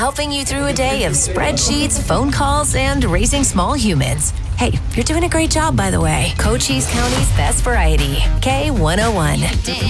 helping you through a day of spreadsheets, phone calls, and raising small humans. Hey, you're doing a great job, by the way. Cochise County's best variety, K101.